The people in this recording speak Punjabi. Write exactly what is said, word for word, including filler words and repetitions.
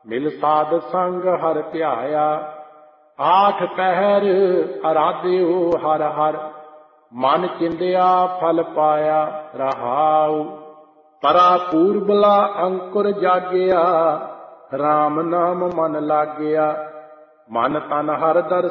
ਮਿਲ ਸਾਧ ਸੰਗ ਹਰ ਧਿਆਇਆ। ਆਠ ਪਹਿਰ ਅਰਾਧਿਓ ਹਰ ਹਰ, ਮਨ ਚਿੰਦਿਆ ਫਲ ਪਾਇਆ ਰਹਾਉ। ਪਰਾ ਪੂਰਬਲਾ ਅੰਕੁਰ ਜਾਗਿਆ, ਰਾਮ ਨਾਮ ਮਨ ਲਾਗਿਆ। ਮਨ ਤਨ ਹਰ ਦਰਸ਼ਨ